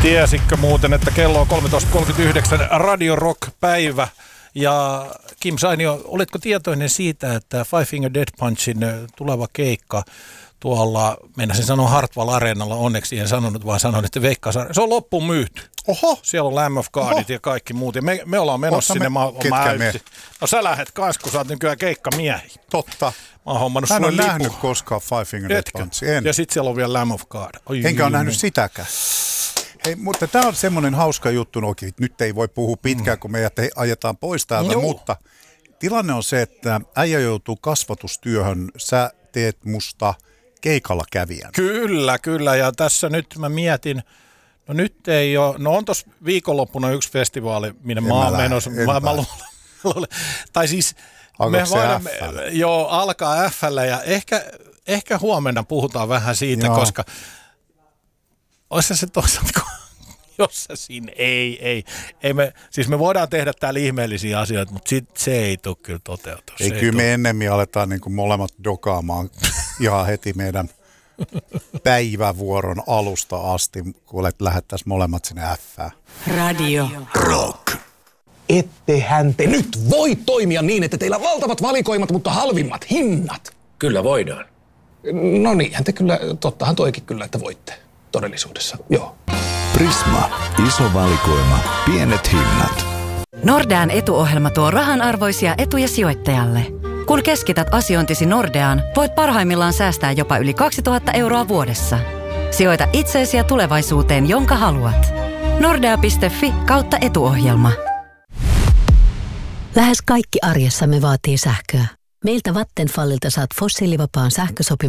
Tiesitkö muuten, että kello on 13.39 Radio Rock-päivä ja Kim Sainio, oletko tietoinen siitä, että Five Finger Death Punchin tuleva keikka tuolla, meinasin sanoa Hartwall Areenalla, onneksi en sanonut, vaan sanoin, että Veikkausarena, se on loppuun myyty. Oho! Siellä on Lamb of Godit ja kaikki muut. Ja me ollaan menossa sinne. No sä lähet kans, kun sä oot nykyään keikkamiehi. Totta. Mä oon hommannut sulle lipun. Mä en ole nähnyt koskaan Five Finger Death Punchia. Ja sit siellä on vielä Lamb of God. Enkä ole nähnyt sitäkään. Hei, mutta tää on semmoinen hauska juttu. No, nyt ei voi puhua pitkään, kun meidät ajetaan pois täältä, mutta tilanne on se, että äijä joutuu kasvatustyöhön. Sä teet musta keikalla kävijän. Kyllä. Ja tässä nyt mä mietin, no nyt ei ole, no on tossa viikonloppuna yksi festivaali, minne mä oon menossa. Tai siis me voidaan, alkaa F:llä ja ehkä huomenna puhutaan vähän siitä, koska olisi se toisaalta, jos se siinä ei me voidaan tehdä täällä ihmeellisiä asioita, mutta se ei tule kyllä toteutua. Ei kyllä me ennemmin aletaan niin kuin molemmat dokaamaan ihan heti meidän päivävuoron alusta asti, kun lähettäisiin molemmat sinne F:ään. Radio Rock. Ettehän te nyt voi toimia niin, että teillä on valtavat valikoimat, mutta halvimmat hinnat. Kyllä voidaan. No niinhän te kyllä, tottahan toikin kyllä, että voitte todellisuudessa, joo. Prisma. Iso valikoima. Pienet hinnat. Nordean etuohjelma tuo rahanarvoisia etuja sijoittajalle. Kun keskität asiointisi Nordeaan, voit parhaimmillaan säästää jopa yli 2000 € vuodessa. Sijoita itseesi ja tulevaisuuteen, jonka haluat. Nordea.fi/etuohjelma. Lähes kaikki arjessamme vaatii sähköä. Meiltä Vattenfallilta saat fossiilivapaan sähkösopimuksen